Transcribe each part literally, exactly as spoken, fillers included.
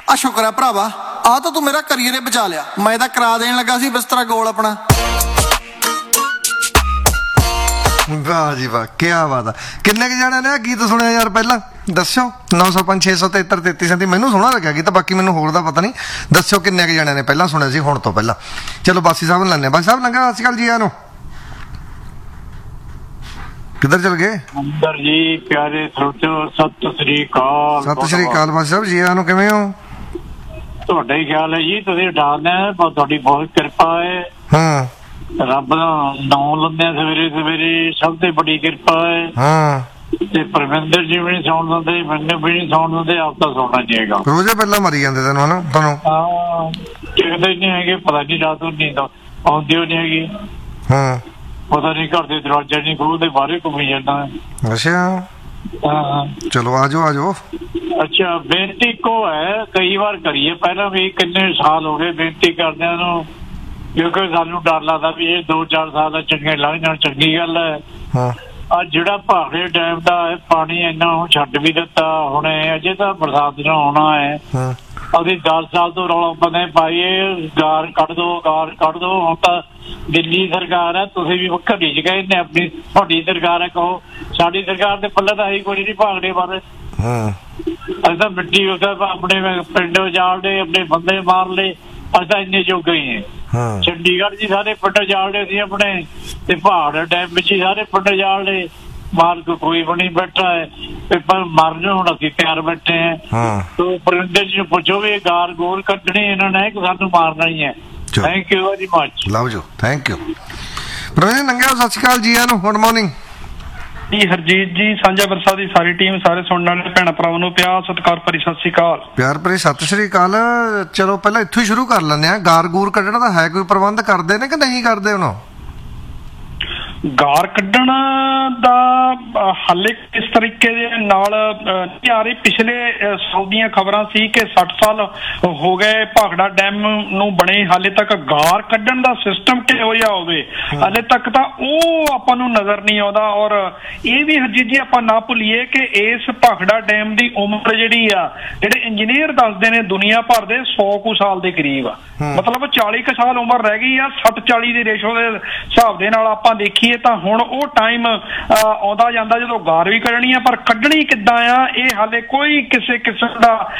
ਆ ਸ਼ੁਕਰ ਹੈ ਭਰਾਵਾ, ਆ ਤਾਂ ਤੂੰ ਮੇਰਾ ਕਰੀਅਰ ਬਚਾ ਲਿਆ। ਮੈਂ ਤਾਂ ਕਰਾ ਦੇਣ ਲੱਗਾ ਸੀ ਬਿਸਤਰਾ ਗੋਲ ਆਪਣਾ। ਵਾਹ ਜੀ ਵਾਹ, ਕਿਆ ਬਾਤ ਆ। ਕਿੰਨੇ ਕੁ ਜਾਣਿਆਂ ਨੇ ਗੀਤ ਸੁਣਿਆ ਯਾਰ ਪਹਿਲਾਂ ਦੱਸਿਓ? ਨੌ ਸੌ ਪੰਜ ਛੇ ਸੌ ਤਿਹੱਤਰ ਤੇਤੀ ਸੈਂਤੀ ਮੈਨੂੰ ਸੋਹਣਾ ਲੱਗਿਆ ਗੀਤ, ਬਾਕੀ ਮੈਨੂੰ ਹੋਰ ਦਾ ਪਤਾ ਨਹੀਂ। ਦੱਸਿਓ ਕਿੰਨੇ ਕੁ ਜਾਣਿਆਂ ਨੇ ਪਹਿਲਾਂ ਸੁਣਿਆ ਸੀ ਹੁਣ ਤੋਂ ਪਹਿਲਾਂ। ਚਲੋ ਬਾਸੀ ਸਾਹਿਬ ਨੂੰ ਲੈਂਦੇ। ਬਾਸੀ ਸਾਹਿਬ ਲੰਗਾ ਸਤਿ ਸ਼੍ਰੀ ਅਕਾਲ ਜੀ। ਆਨੂੰ ਕਿੱਧਰ ਚਲ ਗਏ? ਅੰਦਰ ਜੀ ਪਿਆਰੇ ਸਰੋਤਿਓ ਸਤਿ ਸ੍ਰੀ ਅਕਾਲ। ਸਤਿ ਸ਼੍ਰੀ ਅਕਾਲ ਬਾਸੀ ਸਾਹਿਬ ਜੀ। ਆਨੂੰ ਕਿਵੇਂ ਹੋ? ਤੁਹਾਡਾ ਹੀ ਖਿਆਲ ਹੈ ਜੀ, ਤੁਸੀਂ ਡਾਲਣਾ, ਤੁਹਾਡੀ ਬਹੁਤ ਕਿਰਪਾ ਹੈ। ਹਾਂ, ਰੱਬ ਦਾ ਨਾਮ ਲੈਂਦੇ ਸਵੇਰੇ ਸਵੇਰੇ, ਸਭ ਤੋਂ ਬੜੀ ਕਿਰਪਾ ਹੈ। ਹਾਂ, ਤੇ ਪਰਮਿੰਦਰ ਜੀ ਵੀ ਨਹੀਂ ਸੌਣ ਦਿੰਦੇ, ਮੈਨੂੰ ਵੀ ਨਹੀਂ ਸੌਣ ਦਿੰਦੇ, ਆਪ ਤਾਂ ਸੌਣਾ ਚਾਹੀਦਾ। ਰੋਜ਼ੇ ਪਹਿਲਾਂ ਮਰੀ ਜਾਂਦੇ ਤੈਨੂੰ ਹਨਾ ਤੁਹਾਨੂੰ? ਹਾਂ, ਟਿਕਦੇ ਨਹੀਂ ਹੈਗੇ, ਪਤਾ ਨਹੀਂ ਰਾਤ ਨੂੰ ਨੀਂਦ ਆਉਂਦੀ ਹੋ ਨਹੀਂ ਹੈਗੀ। ਹਾਂ, ਪਤਾ ਨਹੀਂ ਘਰ ਦੇ ਦਰਵਾਜ਼ੇ ਨਹੀਂ ਖੋਲਦੇ, ਬਾਹਰੇ ਘੁੰਮੀ ਜਾਂਦਾ। ਅੱਛਾ, ਹਾਂ ਚਲੋ ਆ ਜਾਓ ਆ ਜਾਓ। ਅੱਛਾ, ਬੇਨਤੀ ਇੱਕੋ ਹੈ, ਕਈ ਵਾਰ ਕਰੀਏ, ਪਹਿਲਾਂ ਵੀ ਕਿੰਨੇ ਸਾਲ ਹੋ ਗਏ ਬੇਨਤੀ ਕਰਦਿਆਂ ਨੂੰ, ਕਿਉਂਕਿ ਸਾਨੂੰ ਡਰ ਲੱਗਦਾ ਵੀ ਇਹ ਦੋ ਚਾਰ ਸਾਲ ਦਾ ਚੰਗੇ ਲੰਘ ਜਾਣ, ਚੰਗੀ ਗੱਲ ਹੈ। ਹਾਂ, ਆ ਜਿਹੜਾ ਭਾਖੜੇ ਡੈਮ ਦਾ ਪਾਣੀ ਇੰਨਾ ਹੁਣ ਛੱਡ ਵੀ ਦਿੱਤਾ, ਹੁਣ ਅਜੇ ਤਾਂ ਬਰਸਾਤ ਨਾਲ ਆਉਣਾ ਹੈ। ਹਾਂ, ਅਸੀਂ ਦਸ ਸਾਲ ਤੋਂ ਰੌਲਾ ਪਾਉਂਦੇ ਪਾਈਏ ਗਾਰ ਕੱਢ ਦੋ, ਗਾਰ ਕੱਢ ਦੋ। ਹੁਣ ਤਾਂ ਦਿੱਲੀ ਸਰਕਾਰ ਹੈ, ਤੁਸੀਂ ਵੀ ਘੜੀ ਚ ਗਏ ਨੇ, ਆਪਣੀ ਤੁਹਾਡੀ ਸਰਕਾਰ ਹੈ, ਕਹੋ। ਸਾਡੀ ਸਰਕਾਰ ਦੇ ਪੱਲੇ ਤਾਂ ਹੀ ਕੋਈ ਨਹੀਂ ਭਾਖੜੇ ਬਾਰੇ। ਹਾਂ, ਅਸੀਂ ਤਾਂ ਮਿੱਟੀ ਆਪਣੇ ਪਿੰਡ ਉਜਾੜ ਲਏ, ਆਪਣੇ ਬੰਦੇ ਮਾਰ ਲਏ, ਅਸੀਂ ਤਾਂ ਇੰਨੇ ਜੋਗੇ ਹੀ ਹਾਂ। ਚੰਡੀਗੜ੍ਹ ਜੀ ਸਾਰੇ ਪਿੰਡ ਉਜਾੜ ਲਏ ਸੀ ਆਪਣੇ, ਤੇ ਪਹਾੜ ਡੈਮ ਵਿੱਚ ਹੀ ਸਾਰੇ ਪਿੰਡ ਉਜਾੜ ਲਏ। ਮਾਰਗ ਕੋਈ ਵੀ ਨਹੀਂ ਬੈਠਾ ਹੈ, ਪਰ ਮਰਨ ਹੁਣ ਅਸੀਂ ਤਿਆਰ ਬੈਠੇ ਹਾਂ। ਤੋ ਪਰਿੰਦਰ ਜੀ ਨੂੰ ਪੁੱਛੋ ਵੀ ਗਾਰ ਗੋਲ ਕੱਢਣੀ ਇਹਨਾਂ ਨੇ ਕਿ ਸਾਨੂੰ ਮਾਰਨਾ ਹੀ ਹੈ। Thank you very much. Love you, thank you. Praveen ਨੰਗਿਆ ਸਤਿ ਸ਼੍ਰੀ ਅਕਾਲ ਜੀ। ਆਨੂੰ ਗੁੱਡ ਮਾਰਨਿੰਗ ਜੀ। ਹਰਜੀਤ ਜੀ, ਸਾਂਝਾ ਵਰਸਾ ਦੀ ਸਾਰੀ ਟੀਮ, ਸਾਰੇ ਸੁਣਨ ਵਾਲੇ ਭੈਣ ਭਰਾਵਾਂ ਨੂੰ ਪਿਆਰ ਸਤਿਕਾਰ ਭਰੀ ਸਤਿ ਸ਼੍ਰੀ ਅਕਾਲ। ਪਿਆਰ ਭਰੀ ਸਤਿ ਸ਼੍ਰੀ ਅਕਾਲ। ਚਲੋ ਪਹਿਲਾਂ ਇੱਥੋਂ ਹੀ ਸ਼ੁਰੂ ਕਰ ਲੈਂਦੇ ਆ। ਗਾਰ ਗੂਰ ਕੱਢਣ ਦਾ ਹੈ ਕੋਈ ਪ੍ਰਬੰਧ ਕਰਦੇ ਨੇ ਕਿ ਨਹੀਂ ਕਰਦੇ ਹੁਣ? ਗਾਰ ਕੱਢਣ ਦਾ ਹਾਲੇ ਇਸ ਤਰੀਕੇ ਦੇ ਨਾਲ ਨਹੀਂ ਆ ਰਹੀ। ਪਿਛਲੇ ਸਾਲ ਦੀਆਂ ਖਬਰਾਂ ਸੀ ਕਿ ਸੱਠ ਸਾਲ ਹੋ ਗਏ ਭਾਖੜਾ ਡੈਮ ਨੂੰ ਬਣੇ, ਹਾਲੇ ਤੱਕ ਗਾਰ ਕੱਢਣ ਦਾ ਸਿਸਟਮ ਕਿਹੋ ਜਿਹਾ ਹੋਵੇ ਹਾਲੇ ਤੱਕ ਤਾਂ ਉਹ ਆਪਾਂ ਨੂੰ ਨਜ਼ਰ ਨਹੀਂ ਆਉਂਦਾ। ਔਰ ਇਹ ਵੀ ਹਰਜੀਤ ਜੀ ਆਪਾਂ ਨਾ ਭੁੱਲੀਏ ਕਿ ਇਸ ਭਾਖੜਾ ਡੈਮ ਦੀ ਉਮਰ ਜਿਹੜੀ ਆ, ਜਿਹੜੇ ਇੰਜੀਨੀਅਰ ਦੱਸਦੇ ਨੇ ਦੁਨੀਆ ਭਰ ਦੇ, ਸੌ ਕੁ ਸਾਲ ਦੇ ਕਰੀਬ ਆ। ਮਤਲਬ ਚਾਲੀ ਕੁ ਸਾਲ ਉਮਰ ਰਹਿ ਗਈ ਆ। ਸੱਠ ਚਾਲੀ ਦੇ ਰੇਸ਼ੋ ਦੇ ਹਿਸਾਬ ਦੇ ਨਾਲ ਆਪਾਂ ਦੇਖੀਏ ਤਾਂ ਹੁਣ ਉਹ ਟਾਈਮ ਆਉਂਦਾ ਜਾਂਦਾ ਜਦੋਂ ਗਾਰ ਵੀ ਕੱਢਣੀ ਆ, ਪਰ ਕੱਢਣੀ ਕਿੱਦਾਂ ਆ ਇਹ ਹਾਲੇ ਕੋਈ ਕਿਸੇ ਕਿਸਮ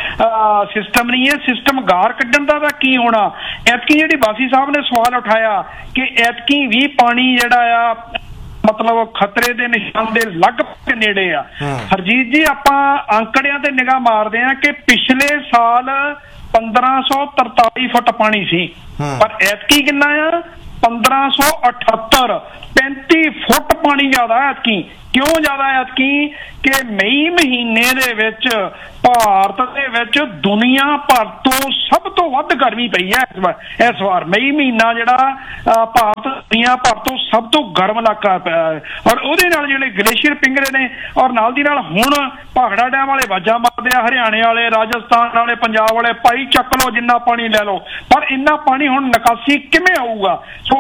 ਦਾ ਸਿਸਟਮ ਨਹੀਂ ਹੈ। ਸਿਸਟਮ ਗਾਰ ਕੱਢਣ ਦਾ ਤਾਂ ਕੀ ਹੋਣਾ। ਐਤਕੀ ਜਿਹੜੀ ਬਾਸੀ ਸਾਹਿਬ ਨੇ ਸਵਾਲ ਉਠਾਇਆ ਕਿ ਐਤਕੀ ਵੀ ਪਾਣੀ ਜਿਹੜਾ ਆ ਮਤਲਬ ਖਤਰੇ ਦੇ ਨਿਸ਼ਾਨ ਦੇ ਲਗਭਗ ਨੇੜੇ ਆ। ਹਰਜੀਤ ਜੀ, ਆਪਾਂ ਅੰਕੜਿਆਂ ਤੇ ਨਿਗਾਹ ਮਾਰਦੇ ਆ ਕਿ ਪਿਛਲੇ ਸਾਲ ਪੰਦਰਾਂ ਸੌ ਤਰਤਾਲੀ ਫੁੱਟ ਪਾਣੀ ਸੀ, ਪਰ ਐਤਕੀ ਕਿੰਨਾ ਆ? ਪੰਦਰਾਂ ਸੌ ਅਠੱਤਰ, ਪੈਂਤੀ ਫੁੱਟ ਪਾਣੀ ਜ਼ਿਆਦਾ ਐਤਕੀ। ਕਿਉਂ ਜ਼ਿਆਦਾ ਐਤਕੀ? ਕਿ ਮਈ ਮਹੀਨੇ ਦੇ ਵਿੱਚ ਭਾਰਤ ਦੇ ਵਿੱਚ ਦੁਨੀਆ ਭਰ ਤੋਂ ਸਭ ਤੋਂ ਵੱਧ ਗਰਮੀ ਪਈ ਹੈ ਇਸ ਵਾਰ। ਇਸ ਵਾਰ ਮਈ ਮਹੀਨਾ ਜਿਹੜਾ ਭਾਰਤ ਦੁਨੀਆ ਭਰ ਤੋਂ ਸਭ ਤੋਂ ਗਰਮ ਇਲਾਕਾ ਪਿਆ ਹੈ। ਔਰ ਉਹਦੇ ਨਾਲ ਜਿਹੜੇ ਗਲੇਸ਼ੀਅਰ ਪਿੰਗਲੇ ਨੇ, ਔਰ ਨਾਲ ਦੀ ਨਾਲ ਹੁਣ ਭਾਖੜਾ ਡੈਮ ਵਾਲੇ ਵਾਜਾਂ ਮਾਰਦੇ ਆ, ਹਰਿਆਣੇ ਵਾਲੇ, ਰਾਜਸਥਾਨ ਵਾਲੇ, ਪੰਜਾਬ ਵਾਲੇ, ਭਾਈ ਚੱਕ ਲਓ ਜਿੰਨਾ ਪਾਣੀ ਲੈ ਲਓ। ਪਰ ਇੰਨਾ ਪਾਣੀ ਹੁਣ ਨਿਕਾਸੀ ਕਿਵੇਂ ਆਊਗਾ? ਸੋ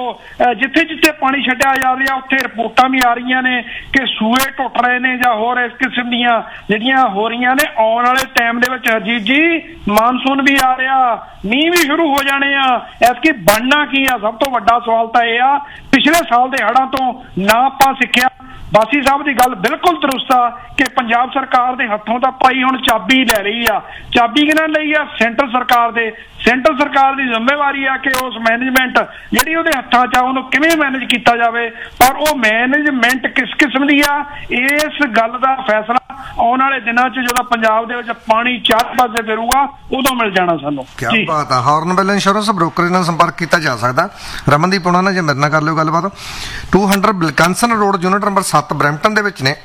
ਜਿੱਥੇ ਜਿੱਥੇ ਪਾਣੀ ਛੱਡਿਆ ਜਾ ਰਿਹਾ ਉੱਥੇ ਰਿਪੋਰਟਾਂ ਵੀ ਆ ਰਹੀਆਂ ਨੇ ਕਿ ਸੂਏ ਟੁੱਟ ਰਹੇ ਨੇ ਜਾਂ ਹੋਰ ਇਸ ਕਿਸਮ ਦੀਆਂ ਜਿਹੜੀਆਂ ਹੋ ਰਹੀਆਂ ਨੇ। ਆਉਣ ਵਾਲੇ ਟਾਈਮ ਦੇ ਵਿੱਚ ਹਰਜੀਤ ਜੀ ਮਾਨਸੂਨ ਵੀ ਆ ਰਿਹਾ, ਮੀਂਹ ਵੀ ਸ਼ੁਰੂ ਹੋ ਜਾਣੇ ਆ। ਐਤਕੀ ਬਣਨਾ ਕੀ ਆ? ਸਭ ਤੋਂ ਵੱਡਾ ਸਵਾਲ ਤਾਂ ਇਹ ਆ, ਪਿਛਲੇ ਸਾਲ ਦੇ ਹੜ੍ਹਾਂ ਤੋਂ ਨਾ ਆਪਾਂ ਸਿੱਖਿਆ। ਬਾਸੀ ਸਾਹਿਬ ਦੀ ਗੱਲ ਬਿਲਕੁਲ ਦਰੁਸਤ ਆ ਕਿ ਪੰਜਾਬ ਸਰਕਾਰ ਦੇ ਹੱਥੋਂ ਤਾਂ ਭਾਈ ਹੁਣ ਚਾਬੀ ਲੈ ਰਹੀ ਆ। ਚਾਬੀ ਕਿਹਨਾਂ ਲਈ ਆ? ਸੈਂਟਰ ਸਰਕਾਰ ਦੇ। ਸੈਂਟਰ ਸਰਕਾਰ ਦੀ ਜ਼ਿੰਮੇਵਾਰੀ ਆ ਕਿ ਉਸ ਮੈਨੇਜਮੈਂਟ ਜਿਹੜੀ ਉਹਦੇ ਹੱਥਾਂ 'ਚ ਆ ਉਹਨੂੰ ਕਿਵੇਂ ਮੈਨੇਜ ਕੀਤਾ ਜਾਵੇ। ਪਰ ਉਹ ਮੈਨੇਜਮੈਂਟ ਕਿਸ ਕਿਸਮ ਦੀ ਆ, ਇਸ ਗੱਲ ਦਾ ਫੈਸਲਾ ਆਉਣ ਵਾਲੇ ਦਿਨਾਂ 'ਚ ਜਦੋਂ ਪੰਜਾਬ ਦੇ ਵਿੱਚ ਪਾਣੀ ਚਾਰ ਪਾਸੇ ਫਿਰੂਗਾ ਉਦੋਂ ਮਿਲ ਜਾਣਾ ਸਾਨੂੰ। ਕੀ ਬਾਤ ਆ। ਹਾਰਨਬੈਲ ਇੰਸ਼ੋਰੈਂਸ ਬ੍ਰੋਕਰੇਜ ਨਾਲ ਸੰਪਰਕ ਕੀਤਾ ਜਾ ਸਕਦਾ। ਰਮਨਦੀਪ ਉਹਨਾਂ ਨਾਲ ਜੇ ਮੇਰੇ ਨਾਲ ਕਰ ਲਿਓ ਗੱਲਬਾਤ। Two hundred ਬਿਲਕਨਸਨ road, unit number ਸੱਤ, ਬਰੈਂਪਟਨ ਦੇ ਵਿੱਚ ਨੇ।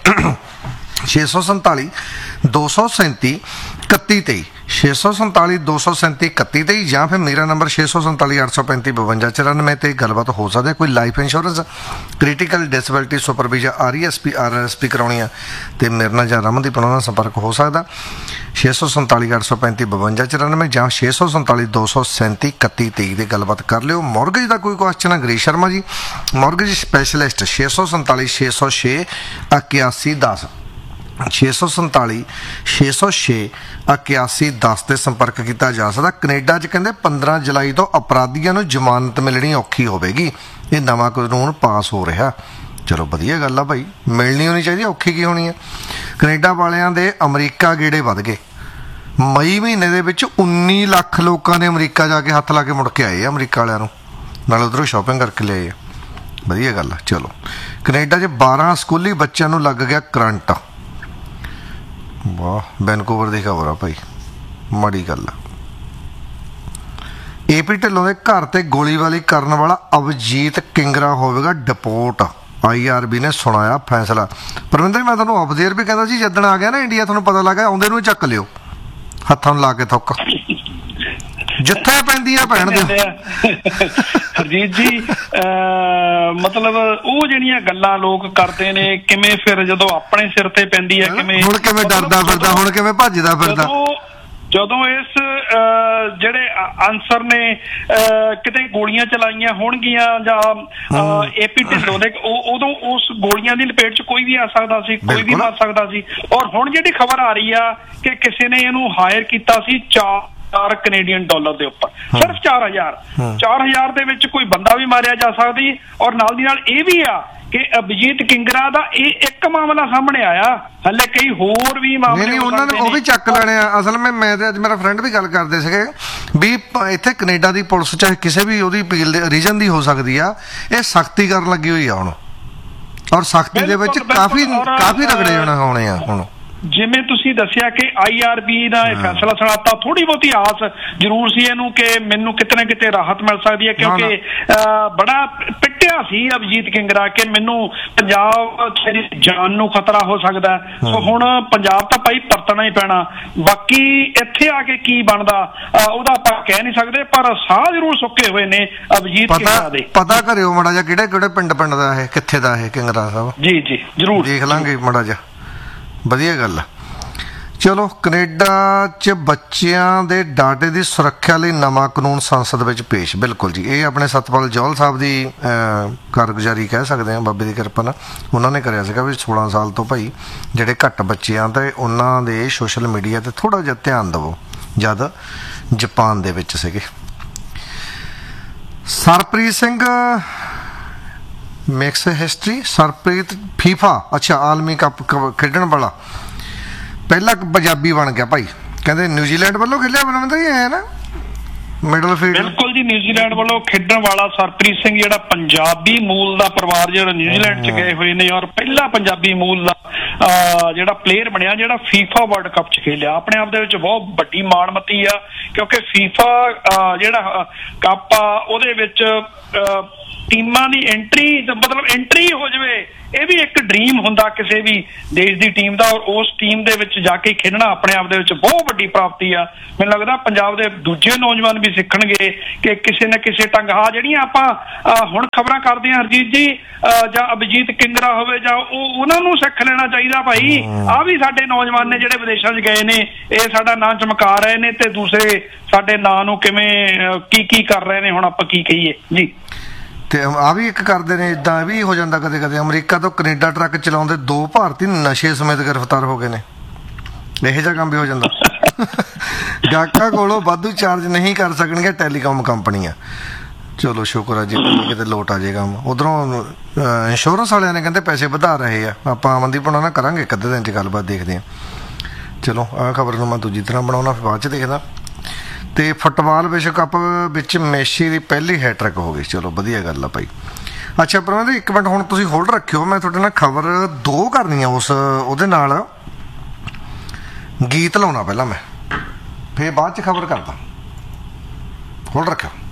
ਛੇ ਸੌ ਸੰਤਾਲੀ ਦੋ ਸੌ ਸੈਂਤੀ ਇਕੱਤੀ ਤੇਈ, ਛੇ ਸੌ ਸੰਤਾਲੀ ਦੋ ਸੌ ਸੈਂਤੀ ਇਕੱਤੀ ਤੇਈ, ਜਾਂ ਫਿਰ ਮੇਰਾ ਨੰਬਰ ਛੇ ਸੌ ਸੰਤਾਲੀ ਅੱਠ ਸੌ ਪੈਂਤੀ ਬਵੰਜਾ ਚੁਰਾਨਵੇਂ ਤੇ ਗੱਲਬਾਤ ਹੋ ਸਕਦੀ ਹੈ। ਕੋਈ life insurance, critical disability, supervision, R E S P, R S P ਕਰਾਉਣੀ ਆ ਤੇ ਮੇਰੇ ਨਾਲ ਜਾਂ ਰਮਨਦੀਪ ਉਹਨਾਂ ਨਾਲ ਸੰਪਰਕ ਹੋ ਸਕਦਾ। ਛੇ ਸੌ ਸੰਤਾਲੀ ਅੱਠ ਸੌ ਪੈਂਤੀ ਬਵੰਜਾ ਚੁਰਾਨਵੇਂ ਜਾਂ ਛੇ ਸੌ ਸੰਤਾਲੀ ਦੋ ਸੌ ਸੈਂਤੀ ਇਕੱਤੀ ਤੇਈ ਦੀ ਗੱਲਬਾਤ ਕਰ ਲਿਓ। ਮੌਰਗੇਜ ਦਾ ਕੋਈ ਕੁਐਸਚਨ ਹੈ? ਗਰੀਸ਼ ਸ਼ਰਮਾ ਜੀ, ਮੌਰਗੇਜ ਸਪੈਸ਼ਲਿਸਟ, ਛੇ ਸੌ ਸੰਤਾਲੀ ਛੇ ਸੌ ਛੇ ਇਕਿਆਸੀ ਦਸ। ਛੇ ਸੌ ਸੰਤਾਲੀ ਛੇ ਸੌ ਛੇ ਇਕਿਆਸੀ ਦਸ 'ਤੇ ਸੰਪਰਕ ਕੀਤਾ ਜਾ ਸਕਦਾ। ਕੈਨੇਡਾ 'ਚ ਕਹਿੰਦੇ ਪੰਦਰਾਂ ਜੁਲਾਈ ਤੋਂ ਅਪਰਾਧੀਆਂ ਨੂੰ ਜ਼ਮਾਨਤ ਮਿਲਣੀ ਔਖੀ ਹੋਵੇਗੀ। ਇਹ ਨਵਾਂ ਕਾਨੂੰਨ ਪਾਸ ਹੋ ਰਿਹਾ। ਚਲੋ ਵਧੀਆ ਗੱਲ ਆ ਭਾਈ, ਮਿਲਣੀ ਹੋਣੀ ਚਾਹੀਦੀ, ਔਖੀ ਕੀ ਹੋਣੀ ਹੈ। ਕੈਨੇਡਾ ਵਾਲਿਆਂ ਦੇ ਅਮਰੀਕਾ ਗੇੜੇ ਵੱਧ ਗਏ। ਮਈ ਮਹੀਨੇ ਦੇ ਵਿੱਚ ਉੱਨੀ ਲੱਖ ਲੋਕਾਂ ਨੇ ਅਮਰੀਕਾ ਜਾ ਕੇ ਹੱਥ ਲਾ ਕੇ ਮੁੜ ਕੇ ਆਏ ਆ ਅਮਰੀਕਾ ਵਾਲਿਆਂ ਨੂੰ, ਨਾਲ ਉੱਧਰੋਂ ਸ਼ਾਪਿੰਗ ਕਰਕੇ ਲਿਆਏ ਆ। ਵਧੀਆ ਗੱਲ ਆ। ਚਲੋ ਕੈਨੇਡਾ 'ਚ ਬਾਰਾਂ ਸਕੂਲੀ ਬੱਚਿਆਂ ਨੂੰ ਲੱਗ ਗਿਆ ਕਰੰਟ। ਵਾਹ, ਵੈਨਕੂਵਰ ਦੀ ਖਬਰ ਆ ਭਾਈ, ਮਾੜੀ ਗੱਲ ਆ। ਏਪੀ ਢਿੱਲੋਂ ਦੇ ਘਰ ਤੇ ਗੋਲੀਬਾਰੀ ਕਰਨ ਵਾਲਾ ਅਵਜੀਤ ਕਿੰਗਰਾ ਹੋਵੇਗਾ ਡਿਪੋਰਟ। ਆਈ ਆਰ ਬੀ ਨੇ ਸੁਣਾਇਆ ਫੈਸਲਾ। ਪਰਵਿੰਦਰ, ਮੈਂ ਤੁਹਾਨੂੰ ਆਫ ਦੇਅਰ ਵੀ ਕਹਿੰਦਾ ਸੀ, ਜਿੱਦਣ ਆ ਗਿਆ ਨਾ ਇੰਡੀਆ, ਤੁਹਾਨੂੰ ਪਤਾ ਲੱਗਾ ਆਉਂਦੇ ਨੂੰ ਚੱਕ ਲਿਓ, ਹੱਥਾਂ ਨੂੰ ਲਾ ਕੇ ਥੁੱਕ, ਜਿੱਥੇ ਪੈਂਦੀਆਂ ਪੈਣ ਦਿਓ। ਹਰਜੀਤ ਜੀ, ਮਤਲਬ ਉਹ ਜਿਹੜੀਆਂ ਗੱਲਾਂ ਲੋਕ ਕਰਦੇ ਨੇ, ਕਿਵੇਂ ਫਿਰ ਜਦੋਂ ਆਪਣੇ ਸਿਰ ਤੇ ਪੈਂਦੀ ਹੈ, ਕਿਵੇਂ ਹੁਣ ਕਿਵੇਂ ਡਰਦਾ ਫਿਰਦਾ, ਹੁਣ ਕਿਵੇਂ ਭੱਜਦਾ ਫਿਰਦਾ। ਜਦੋਂ ਇਸ ਜਿਹੜੇ ਆਨਸਰ ਨੇ ਕਿਤੇ ਗੋਲੀਆਂ ਚਲਾਈਆਂ ਹੋਣਗੀਆਂ ਜਾਂ ਏਪੀ ਢਿੱਲੋਂ ਦੇ, ਉਦੋਂ ਉਸ ਗੋਲੀਆਂ ਦੀ ਲਪੇਟ 'ਚ ਕੋਈ ਵੀ ਆ ਸਕਦਾ ਸੀ, ਕੋਈ ਵੀ ਮਰ ਸਕਦਾ ਸੀ। ਔਰ ਹੁਣ ਜਿਹੜੀ ਖਬਰ ਆ ਰਹੀ ਆ ਕਿ ਕਿਸੇ ਨੇ ਇਹਨੂੰ ਹਾਇਰ ਕੀਤਾ ਸੀ ਚਾਰ ਚਾਰ ਕੈਨੇਡੀਅਨ ਡਾਲਰ ਦੇ ਉੱਪਰ, ਸਿਰਫ ਚਾਰ ਹਜ਼ਾਰ ਚਾਰ ਹਜ਼ਾਰ ਦੇ ਵਿੱਚ ਕੋਈ ਬੰਦਾ ਵੀ ਮਾਰਿਆ ਜਾ ਸਕਦੀ। ਔਰ ਨਾਲ ਦੀ ਨਾਲ ਇਹ ਵੀ ਆ ਕਿ ਅਭਿਜੀਤ ਕਿੰਗਰਾ ਦਾ ਇਹ ਇੱਕ ਮਾਮਲਾ ਸਾਹਮਣੇ ਆਇਆ, ਹਲੇ ਕਈ ਹੋਰ ਵੀ ਮਾਮਲੇ ਨਹੀਂ, ਉਹਨਾਂ ਨੇ ਉਹ ਵੀ ਚੱਕ ਲੈਣੇ ਆ। ਅਸਲ ਵਿੱਚ ਮੈਂ ਤੇ ਅੱਜ ਮੇਰਾ ਫਰੈਂਡ ਵੀ ਗੱਲ ਕਰਦੇ ਸੀਗੇ ਵੀ ਇੱਥੇ ਕੈਨੇਡਾ ਦੀ ਪੁਲਿਸ ਚਾਹੇ ਕਿਸੇ ਵੀ ਉਹਦੀ ਅਪੀਲ ਦੇ ਰੀਜਨ ਦੀ ਹੋ ਸਕਦੀ ਆ, ਇਹ ਸਖਤੀ ਕਰਨ ਲੱਗੀ ਹੋਈ ਆ ਹੁਣ, ਔਰ ਸਖਤੀ ਦੇ ਵਿੱਚ ਕਾਫੀ ਕਾਫੀ ਰਗੜੇ ਹੋਣੇ ਆ ਹੁਣ। ਜਿਵੇਂ ਤੁਸੀਂ ਦੱਸਿਆ ਕਿ ਆਈ ਆਰ ਬੀ ਦਾ ਇਹ ਫੈਸਲਾ ਸੁਣਾਤਾ, ਥੋੜੀ ਬਹੁਤੀ ਆਸ ਜ਼ਰੂਰ ਸੀ ਇਹਨੂੰ ਕਿ ਮੈਨੂੰ ਕਿਤੇ ਨਾ ਕਿਤੇ ਰਾਹਤ ਮਿਲ ਸਕਦੀ ਹੈ, ਕਿਉਂਕਿ ਬੜਾ ਪਿੱਟਿਆ ਸੀ ਅਭਿਜੀਤ ਕਿੰਗਰਾ ਕਿ ਮੈਨੂੰ ਪੰਜਾਬ ਦੀ ਜਾਨ ਨੂੰ ਖਤਰਾ ਹੋ ਸਕਦਾ। ਸੋ ਹੁਣ ਪੰਜਾਬ ਤਾਂ ਭਾਈ ਪਰਤਣਾ ਹੀ ਪੈਣਾ। ਬਾਕੀ ਇੱਥੇ ਆ ਕੇ ਕੀ ਬਣਦਾ ਉਹਦਾ ਆਪਾਂ ਕਹਿ ਨਹੀਂ ਸਕਦੇ, ਪਰ ਸਾਹ ਜ਼ਰੂਰ ਸੁੱਕੇ ਹੋਏ ਨੇ ਅਭਿਜੀਤ ਕਿੰਗਰਾ ਦੇ। ਪਤਾ ਕਰਿਓ ਮਾੜਾ ਜਿਹਾ ਕਿਹੜੇ ਕਿਹੜੇ ਪਿੰਡ ਪਿੰਡ ਦਾ ਇਹ, ਕਿੱਥੇ ਦਾ ਇਹ ਕਿੰਗਰਾ ਸਾਹਿਬ। ਜੀ ਜੀ ਜ਼ਰੂਰ ਦੇਖ ਲਾਂਗੇ ਮਾੜਾ ਜਿਹਾ, ਵਧੀਆ ਗੱਲ ਆ। ਚਲੋ ਕੈਨੇਡਾ 'ਚ ਬੱਚਿਆਂ ਦੇ ਡਾਟੇ ਦੀ ਸੁਰੱਖਿਆ ਲਈ ਨਵਾਂ ਕਾਨੂੰਨ ਸੰਸਦ ਵਿੱਚ ਪੇਸ਼। ਬਿਲਕੁਲ ਜੀ, ਇਹ ਆਪਣੇ ਸਤਪਾਲ ਜੌਹਲ ਸਾਹਿਬ ਦੀ ਕਾਰਗੁਜ਼ਾਰੀ ਕਹਿ ਸਕਦੇ ਹਾਂ, ਬਾਬੇ ਦੀ ਕਿਰਪਾ ਨਾਲ। ਉਹਨਾਂ ਨੇ ਕਰਿਆ ਸੀਗਾ ਵੀ ਸੋਲਾਂ ਸਾਲ ਤੋਂ ਭਾਈ ਜਿਹੜੇ ਘੱਟ ਬੱਚੇ ਆ ਤੇ ਉਹਨਾਂ ਦੇ ਸੋਸ਼ਲ ਮੀਡੀਆ 'ਤੇ ਥੋੜ੍ਹਾ ਜਿਹਾ ਧਿਆਨ ਦੇਵੋ। ਜਦ ਜਾਪਾਨ ਦੇ ਵਿੱਚ ਸੀਗੇ। Sarpreet Singh mix history, Sarpreet FIFA ਅੱਛਾ ਆਲਮੀ ਕੱਪ ਖੇਡਣ ਵਾਲਾ ਪਹਿਲਾ ਪੰਜਾਬੀ ਬਣ ਗਿਆ ਭਾਈ। ਕਹਿੰਦੇ ਨਿਊਜ਼ੀਲੈਂਡ ਵੱਲੋਂ ਖੇਲਿਆ ਬਣਾਉਂਦਾ ਹੀ ਹੈ ਨਾ ਮਿਡਲ ਫੀਲਡ। ਬਿਲਕੁਲ ਜੀ, ਨਿਊਜ਼ੀਲੈਂਡ ਵੱਲੋਂ ਖੇਡਣ ਵਾਲਾ ਸਰਪ੍ਰੀਤ ਸਿੰਘ ਜਿਹੜਾ ਪੰਜਾਬੀ ਮੂਲ ਦਾ ਪਰਿਵਾਰ ਜਿਹੜਾ ਨਿਊਜ਼ੀਲੈਂਡ 'ਚ ਗਏ ਹੋਏ ਨੇ, ਔਰ ਪਹਿਲਾ ਪੰਜਾਬੀ ਮੂਲ ਦਾ ਜਿਹੜਾ ਪਲੇਅਰ ਬਣਿਆ ਜਿਹੜਾ ਫੀਫਾ ਵਰਲਡ ਕੱਪ 'ਚ ਖੇਲਿਆ। ਆਪਣੇ ਆਪ ਦੇ ਵਿੱਚ ਬਹੁਤ ਵੱਡੀ ਮਾਣਮੱਤੀ ਆ, ਕਿਉਂਕਿ ਫੀਫਾ ਜਿਹੜਾ ਕੱਪ ਆ ਉਹਦੇ ਵਿੱਚ ਟੀਮਾਂ ਦੀ ਐਂਟਰੀ, ਮਤਲਬ ਐਂਟਰੀ ਹੋ ਜਾਵੇ, ਇਹ ਵੀ ਇੱਕ ਡ੍ਰੀਮ ਹੁੰਦਾ ਕਿਸੇ ਵੀ ਦੇਸ਼ ਦੀ ਟੀਮ ਦਾ। ਔਰ ਉਸ ਟੀਮ ਦੇ ਵਿੱਚ ਜਾ ਕੇ ਖੇਡਣਾ ਆਪਣੇ ਆਪ ਦੇ ਵਿੱਚ ਬਹੁਤ ਵੱਡੀ ਪ੍ਰਾਪਤੀ ਆ। ਮੈਨੂੰ ਲੱਗਦਾ ਪੰਜਾਬ ਦੇ ਦੂਜੇ ਨੌਜਵਾਨ ਵੀ ਸਿੱਖਣਗੇ ਕਿ ਕਿਸੇ ਨਾ ਕਿਸੇ ਢੰਗ ਆ ਜਿਹੜੀਆਂ ਆਪਾਂ ਹੁਣ ਖਬਰਾਂ ਕਰਦੇ ਹਾਂ ਹਰਜੀਤ ਜੀ, ਜਾਂ ਅਭਿਜੀਤ ਕਿੰਗਰਾ ਹੋਵੇ ਜਾਂ ਉਹ, ਉਹਨਾਂ ਨੂੰ ਸਿੱਖ ਲੈਣਾ ਚਾਹੀਦਾ ਭਾਈ। ਆਹ ਵੀ ਸਾਡੇ ਨੌਜਵਾਨ ਨੇ ਜਿਹੜੇ ਵਿਦੇਸ਼ਾਂ 'ਚ ਗਏ ਨੇ, ਇਹ ਸਾਡਾ ਨਾਂ ਚਮਕਾ ਰਹੇ ਨੇ ਤੇ ਦੂਸਰੇ ਸਾਡੇ ਨਾਂ ਨੂੰ ਕਿਵੇਂ ਕੀ ਕੀ ਕਰ ਰਹੇ ਨੇ, ਹੁਣ ਆਪਾਂ ਕੀ ਕਹੀਏ ਜੀ। ਤੇ ਆ ਵੀ ਇੱਕ ਕਰਦੇ ਨੇ ਇਦਾਂ ਵੀ ਹੋ ਜਾਂਦਾ ਕਦੇ ਕਦੇ। ਅਮਰੀਕਾ ਤੋਂ ਕੈਨੇਡਾ ਟਰੱਕ ਚਲਾਉਂਦੇ ਦੋ ਭਾਰਤੀ ਨਸ਼ੇ ਸਮੇਤ ਗ੍ਰਿਫਤਾਰ ਹੋ ਗਏ ਨੇ। ਇਹੋ ਜਿਹਾ ਕੰਮ ਵੀ ਹੋ ਜਾਂਦਾ। ਗਾਹਕਾਂ ਕੋਲੋਂ ਵਾਧੂ ਚਾਰਜ ਨਹੀਂ ਕਰ ਸਕਣਗੇ ਟੈਲੀਕਾਮ ਕੰਪਨੀਆਂ। ਚਲੋ ਸ਼ੁਕਰ ਆ ਜੀ, ਕਿਤੇ ਲੋਟ ਆ ਜੇ ਕੰਮ। ਉਧਰੋਂ ਇੰਸ਼ੋਰੈਂਸ ਵਾਲਿਆਂ ਨੇ ਕਹਿੰਦੇ ਪੈਸੇ ਵਧਾ ਰਹੇ ਆ। ਆਪਾਂ ਅਮਨਦੀਪ ਹੋਣਾ ਨਾਲ ਕਰਾਂਗੇ ਇੱਕ ਅੱਧੇ ਦਿਨ 'ਚ ਗੱਲਬਾਤ, ਦੇਖਦੇ ਹਾਂ। ਚਲੋ ਆਹ ਖਬਰ ਨੂੰ ਮੈਂ ਦੂਜੀ ਤਰ੍ਹਾਂ ਬਣਾਉਣਾ, ਫਿਰ ਬਾਅਦ 'ਚ ਦੇਖਦਾ। ਤੇ ਫੁੱਟਬਾਲ ਵਿਸ਼ਵ ਕੱਪ ਵਿੱਚ ਮੈਸੀ ਦੀ ਪਹਿਲੀ ਹੈਟ੍ਰਿਕ ਹੋ ਗਈ। ਚਲੋ ਵਧੀਆ ਗੱਲ ਆ ਭਾਈ। ਅੱਛਾ ਪਰਮਿੰਦਰ ਇੱਕ ਮਿੰਟ ਹੁਣ ਤੁਸੀਂ ਹੋਲਡ ਰੱਖਿਓ, ਮੈਂ ਤੁਹਾਡੇ ਨਾਲ ਖਬਰ ਦੋ ਕਰਨੀ ਆ। ਉਸ ਉਹਦੇ ਨਾਲ ਗੀਤ ਲਾਉਣਾ ਪਹਿਲਾਂ ਮੈਂ, ਫਿਰ ਬਾਅਦ 'ਚ ਖਬਰ ਕਰਦਾ। ਹੋਲਡ ਰੱਖਿਓ।